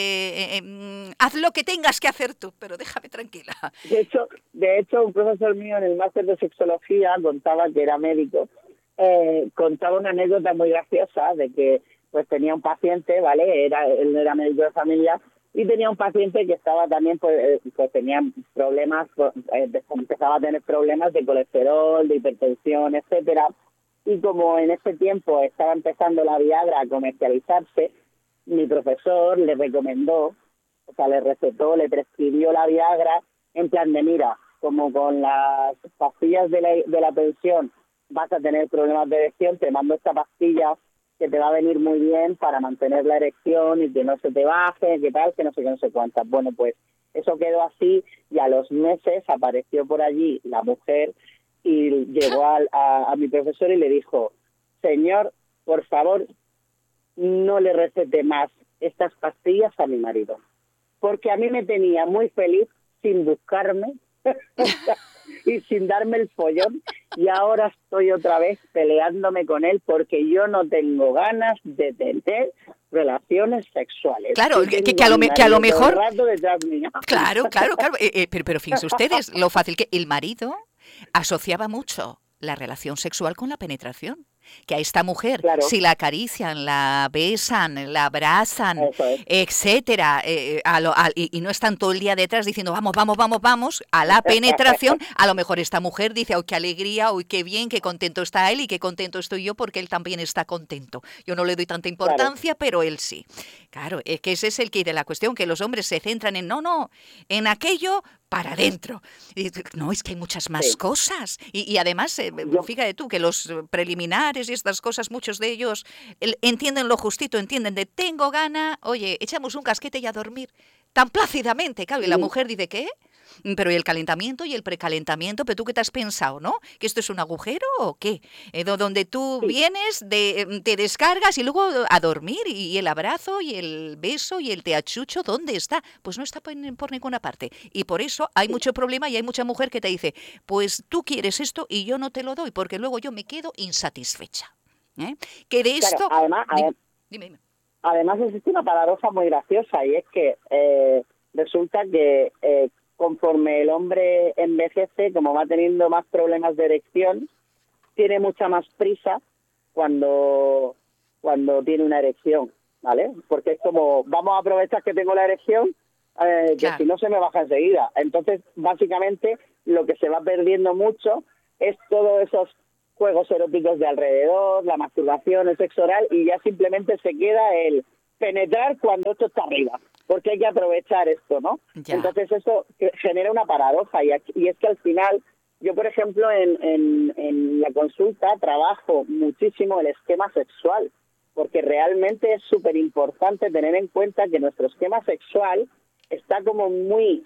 Haz lo que tengas que hacer tú, pero déjame tranquila. De hecho, un profesor mío en el máster de sexología contaba, que era médico, contaba una anécdota muy graciosa de que pues tenía un paciente, ¿vale? Él no era médico de familia, y tenía un paciente que estaba también, pues tenía problemas, empezaba a tener problemas de colesterol, de hipertensión, etcétera. Y como en ese tiempo estaba empezando la Viagra a comercializarse, mi profesor le recomendó, o sea, le recetó, le prescribió la Viagra en plan de, mira, como con las pastillas de la pensión vas a tener problemas de erección, te mando esta pastilla que te va a venir muy bien para mantener la erección y que no se te baje, que tal, que no sé qué, no sé cuántas. Bueno, pues eso quedó así y a los meses apareció por allí la mujer y llegó a mi profesor y le dijo, señor, por favor, no le recete más estas pastillas a mi marido, porque a mí me tenía muy feliz sin buscarme y sin darme el follón, y ahora estoy otra vez peleándome con él porque yo no tengo ganas de tener relaciones sexuales. Claro, que a lo mejor... Claro. Pero fíjense ustedes lo fácil que el marido asociaba mucho la relación sexual con la penetración. Que a esta mujer, claro, si la acarician, la besan, la abrazan, etcétera, y no están todo el día detrás diciendo vamos, a la penetración, a lo mejor esta mujer dice, ¡oh, qué alegría! ¡Oh, qué bien! ¡Qué contento está él! Y qué contento estoy yo porque él también está contento. Yo no le doy tanta importancia, claro, pero él sí. Claro, es que ese es el quid de la cuestión, que los hombres se centran en en aquello para adentro. No, es que hay muchas más cosas. Y además, fíjate tú, que los preliminares y estas cosas, muchos de ellos entienden lo justito, entienden de tengo gana, oye, echamos un casquete y a dormir. Tan plácidamente, claro, y la mujer dice, ¿qué? Pero y el calentamiento y el precalentamiento, pero tú qué te has pensado, ¿no? ¿Que esto es un agujero o qué? Donde tú vienes, te descargas y luego a dormir, y el abrazo y el beso y el te achucho, ¿dónde está? Pues no está por ninguna parte. Y por eso hay mucho problema y hay mucha mujer que te dice, pues tú quieres esto y yo no te lo doy, porque luego yo me quedo insatisfecha. Que de esto... Claro, dime. Además existe una paradoja muy graciosa, y es que resulta que conforme el hombre envejece, como va teniendo más problemas de erección, tiene mucha más prisa cuando tiene una erección, ¿vale? Porque es como, vamos a aprovechar que tengo la erección, que si no se me baja enseguida. Entonces, básicamente, lo que se va perdiendo mucho es todos esos juegos eróticos de alrededor, la masturbación, el sexo oral, y ya simplemente se queda el penetrar cuando esto está arriba, porque hay que aprovechar esto, ¿no? Ya. Entonces eso genera una paradoja, y es que al final, yo por ejemplo en la consulta trabajo muchísimo el esquema sexual, porque realmente es súper importante tener en cuenta que nuestro esquema sexual está como muy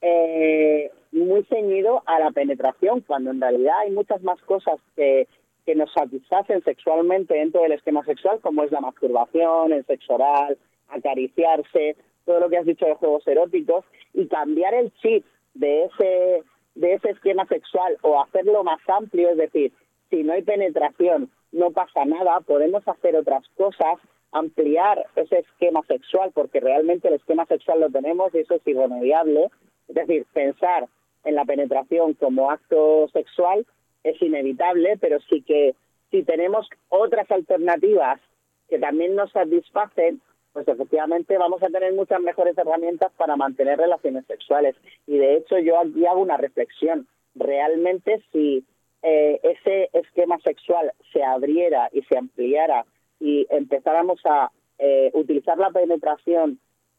ceñido a la penetración, cuando en realidad hay muchas más cosas que nos satisfacen sexualmente dentro del esquema sexual, como es la masturbación, el sexo oral, acariciarse, todo lo que has dicho de juegos eróticos, y cambiar el chip de ese esquema sexual o hacerlo más amplio, es decir, si no hay penetración, no pasa nada, podemos hacer otras cosas, ampliar ese esquema sexual, porque realmente el esquema sexual lo tenemos y eso es irremediable. Es decir, pensar en la penetración como acto sexual es inevitable, pero sí que si tenemos otras alternativas que también nos satisfacen, pues efectivamente vamos a tener muchas mejores herramientas para mantener relaciones sexuales. Y de hecho yo aquí hago una reflexión. Realmente si ese esquema sexual se abriera y se ampliara y empezáramos a utilizar la penetración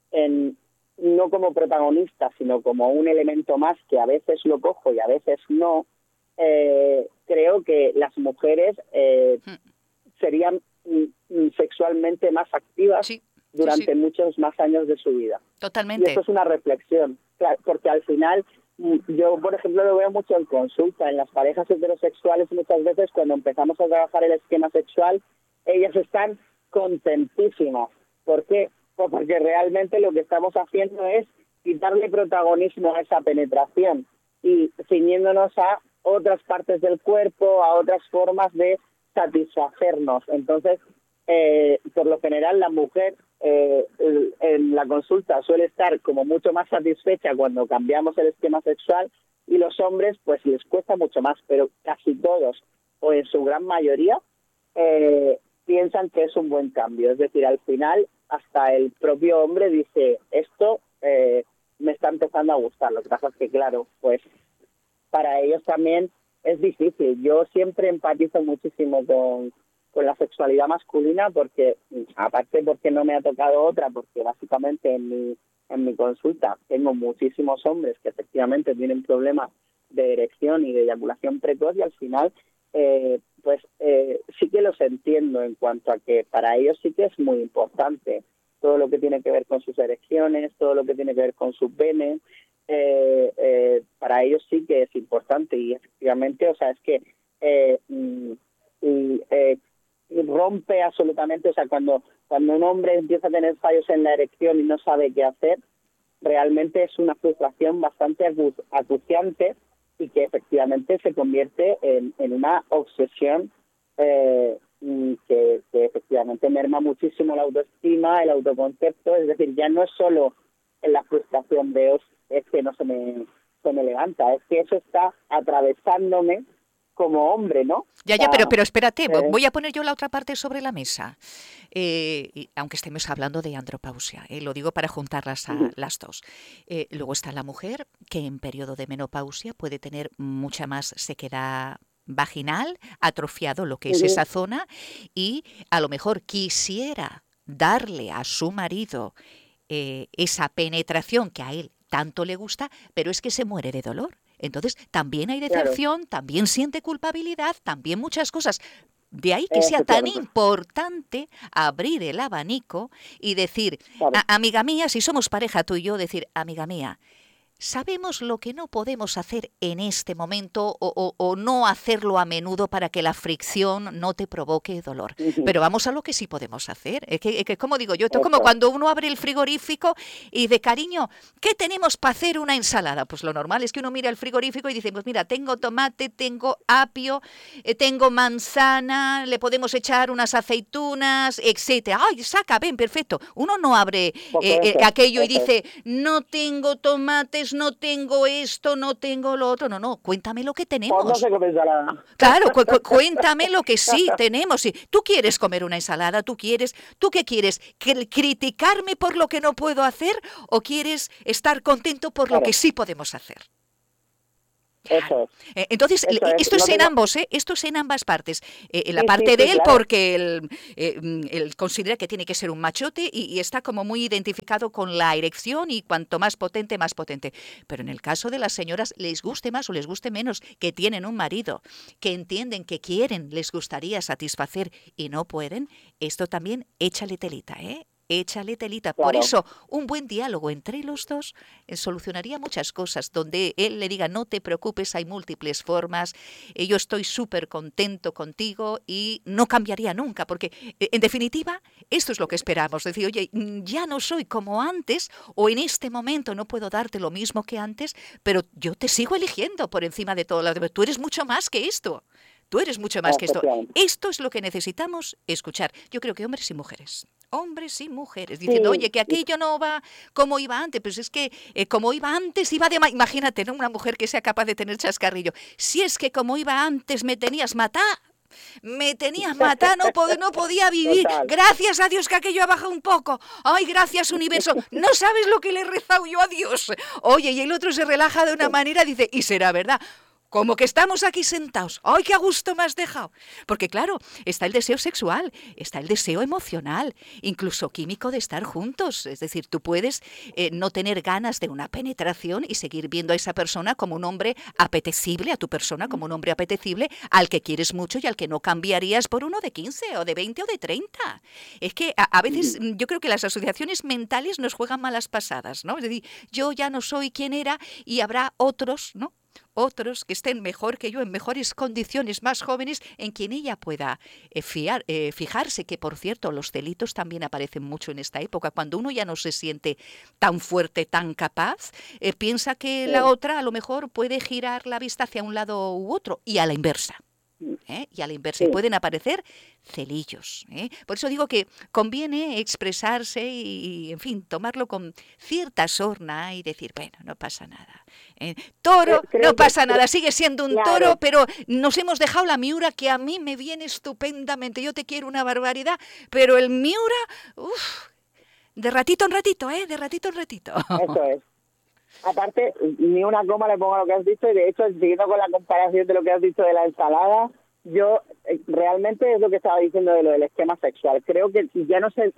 no como protagonista, sino como un elemento más que a veces lo cojo y a veces no, creo que las mujeres serían sexualmente más activas durante muchos más años de su vida. Totalmente. Y eso es una reflexión, claro, porque al final yo, por ejemplo, lo veo mucho en consulta, en las parejas heterosexuales muchas veces cuando empezamos a trabajar el esquema sexual, ellas están contentísimas. ¿Por qué? Pues porque realmente lo que estamos haciendo es quitarle protagonismo a esa penetración y ciñéndonos a otras partes del cuerpo, a otras formas de satisfacernos. Entonces, por lo general, la mujer en la consulta suele estar como mucho más satisfecha cuando cambiamos el esquema sexual, y los hombres pues les cuesta mucho más, pero casi todos, o en su gran mayoría, piensan que es un buen cambio. Es decir, al final hasta el propio hombre dice, esto me está empezando a gustar. Lo que pasa es que, claro, pues para ellos también es difícil. Yo siempre empatizo muchísimo con la sexualidad masculina, porque aparte porque no me ha tocado otra, porque básicamente en mi consulta tengo muchísimos hombres que efectivamente tienen problemas de erección y de eyaculación precoz, y al final sí que los entiendo en cuanto a que para ellos sí que es muy importante todo lo que tiene que ver con sus erecciones, todo lo que tiene que ver con su pene. Para ellos sí que es importante, y efectivamente, o sea, es que rompe absolutamente, o sea, cuando un hombre empieza a tener fallos en la erección y no sabe qué hacer, realmente es una frustración bastante acuciante, y que efectivamente se convierte en una obsesión que efectivamente merma muchísimo la autoestima, el autoconcepto. Es decir, ya no es solo en la frustración de es que no se me levanta, es que eso está atravesándome como hombre, ¿no? Ya, pero espérate, voy a poner yo la otra parte sobre la mesa, aunque estemos hablando de andropausia, lo digo para juntarlas a las dos. Luego está la mujer, que en periodo de menopausia puede tener mucha más sequedad vaginal, atrofiado lo que es esa zona, y a lo mejor quisiera darle a su marido esa penetración que a él tanto le gusta, pero es que se muere de dolor. Entonces, también hay decepción, claro, también siente culpabilidad, también muchas cosas. De ahí que sea tan importante abrir el abanico y decir, amiga mía, si somos pareja tú y yo, decir, amiga mía, sabemos lo que no podemos hacer en este momento o no hacerlo a menudo para que la fricción no te provoque dolor. Pero vamos a lo que sí podemos hacer. Es que como digo yo, esto es como cuando uno abre el frigorífico y dice, cariño, ¿qué tenemos para hacer una ensalada? Pues lo normal es que uno mira el frigorífico y dice, pues mira, tengo tomate, tengo apio, tengo manzana, le podemos echar unas aceitunas, etcétera. ¡Ay, saca, ven, perfecto! Uno no abre aquello y dice, no tengo tomates, no tengo esto, no tengo lo otro. No, cuéntame lo que tenemos. Pues no se come ensalada. Claro, cuéntame lo que sí tenemos. Si tú quieres comer una ensalada, ¿tú qué quieres? ¿Criticarme por lo que no puedo hacer o quieres estar contento por lo que sí podemos hacer? Eso es. Entonces, Eso es. esto es No en tengo... ambos, ¿eh? Esto es en ambas partes. La Sí, parte de él, claro. porque él considera que tiene que ser un machote y está como muy identificado con la erección y cuanto más potente, más potente. Pero en el caso de las señoras, les guste más o les guste menos, que tienen un marido, que entienden que quieren, les gustaría satisfacer y no pueden, esto también échale telita, ¿eh? Échale telita. Claro. Por eso, un buen diálogo entre los dos solucionaría muchas cosas, donde él le diga, no te preocupes, hay múltiples formas, yo estoy súper contento contigo y no cambiaría nunca, porque en definitiva, esto es lo que esperamos, decir, oye, ya no soy como antes, o en este momento no puedo darte lo mismo que antes, pero yo te sigo eligiendo por encima de todo lo demás. Tú eres mucho más que esto. Tú eres mucho más que esto. Esto es lo que necesitamos escuchar. Yo creo que hombres y mujeres. Hombres y mujeres, diciendo, oye, que aquello no va como iba antes, pues es que como iba antes, iba de... Imagínate, ¿no? Una mujer que sea capaz de tener chascarrillo. Si es que como iba antes me tenías matar, no podía vivir. Total. Gracias a Dios que aquello ha bajado un poco. Ay, gracias universo. No sabes lo que le he rezado yo a Dios. Oye, y el otro se relaja de una manera, dice, y será verdad. Como que estamos aquí sentados. ¡Ay, qué a gusto me has dejado! Porque claro, está el deseo sexual, está el deseo emocional, incluso químico de estar juntos. Es decir, tú puedes no tener ganas de una penetración y seguir viendo a esa persona como un hombre apetecible, a tu persona como un hombre apetecible, al que quieres mucho y al que no cambiarías por uno de 15 o de 20 o de 30. Es que a veces yo creo que las asociaciones mentales nos juegan malas pasadas, ¿no? Es decir, yo ya no soy quien era y habrá otros, ¿no? Otros que estén mejor que yo, en mejores condiciones, más jóvenes, en quien ella pueda fijarse, que por cierto, los delitos también aparecen mucho en esta época. Cuando uno ya no se siente tan fuerte, tan capaz, piensa que la otra a lo mejor puede girar la vista hacia un lado u otro, y a la inversa. Y a la inversa, pueden aparecer celillos. Por eso digo que conviene expresarse y, en fin, tomarlo con cierta sorna y decir, bueno, no pasa nada. Toro, no pasa nada, sigue siendo un toro, pero nos hemos dejado la Miura, que a mí me viene estupendamente. Yo te quiero una barbaridad, pero el Miura, de ratito en ratito, de ratito en ratito. Eso es. Aparte, ni una coma le pongo a lo que has dicho, y de hecho, siguiendo con la comparación de lo que has dicho de la ensalada, yo realmente es lo que estaba diciendo de lo del esquema sexual. Creo que ya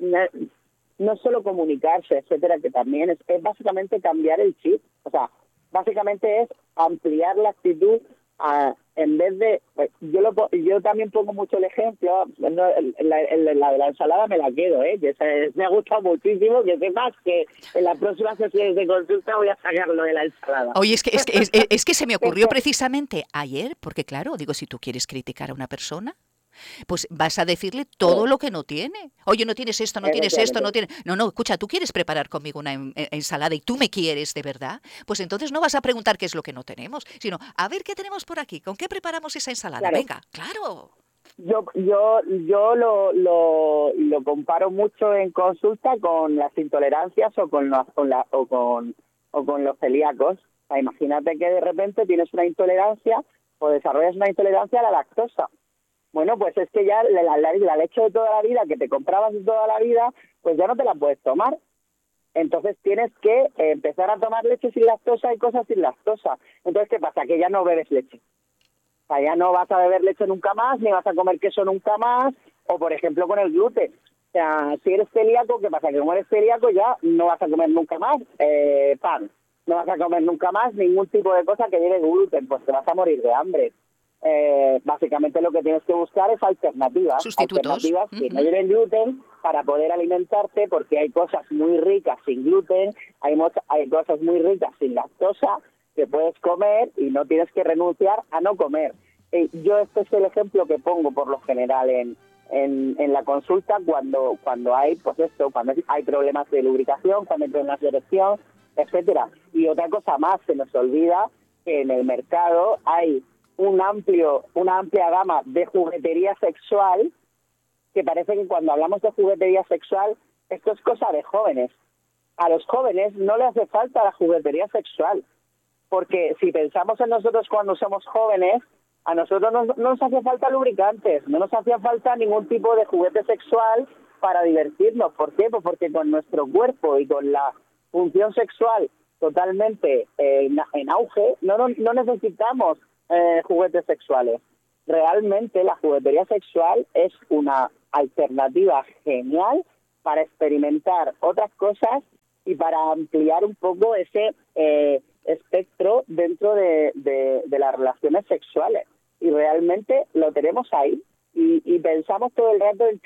no solo comunicarse, etcétera, que también es básicamente cambiar el chip. O sea, básicamente es ampliar la actitud en vez de... Pues, yo también pongo mucho el ejemplo, la de la ensalada me la quedo, que me ha gustado muchísimo, que sepas que en las próximas sesiones de consulta voy a sacar lo de la ensalada. Oye, es que se me ocurrió precisamente ayer, porque claro, digo, si tú quieres criticar a una persona, pues vas a decirle todo lo que no tiene. Oye, no tienes esto, no tienes esto, no tienes... No, escucha, tú quieres preparar conmigo una ensalada y tú me quieres de verdad, pues entonces no vas a preguntar qué es lo que no tenemos, sino a ver qué tenemos por aquí, ¿con qué preparamos esa ensalada? Claro. Venga, claro. Yo lo comparo mucho en consulta con las intolerancias o con los celíacos. O sea, imagínate que de repente tienes una intolerancia o desarrollas una intolerancia a la lactosa. Bueno, pues es que ya la leche de toda la vida que te comprabas de toda la vida, pues ya no te la puedes tomar. Entonces tienes que empezar a tomar leche sin lactosa y cosas sin lactosa. Entonces, ¿qué pasa? Que ya no bebes leche. O sea, ya no vas a beber leche nunca más, ni vas a comer queso nunca más, o por ejemplo con el gluten. O sea, si eres celíaco, ¿qué pasa? Que como eres celíaco ya no vas a comer nunca más pan. No vas a comer nunca más ningún tipo de cosa que lleve gluten, pues te vas a morir de hambre. Básicamente lo que tienes que buscar es alternativas. Sustitutos. Alternativas que no lleven gluten para poder alimentarte, porque hay cosas muy ricas sin gluten, hay cosas muy ricas sin lactosa que puedes comer y no tienes que renunciar a no comer. Yo este es el ejemplo que pongo por lo general en la consulta cuando hay cuando hay problemas de lubricación, cuando hay problemas de erección, etcétera. Y otra cosa más, se nos olvida que en el mercado hay una amplia gama de juguetería sexual, que parece que cuando hablamos de juguetería sexual esto es cosa de jóvenes. A los jóvenes no les hace falta la juguetería sexual, porque si pensamos en nosotros cuando somos jóvenes, a nosotros no nos hace falta lubricantes, no nos hacía falta ningún tipo de juguete sexual para divertirnos. ¿Por qué? Pues porque con nuestro cuerpo y con la función sexual totalmente en auge, no necesitamos juguetes sexuales. Realmente la juguetería sexual es una alternativa genial para experimentar otras cosas y para ampliar un poco ese espectro dentro de las relaciones sexuales. Y realmente lo tenemos ahí y pensamos todo el rato en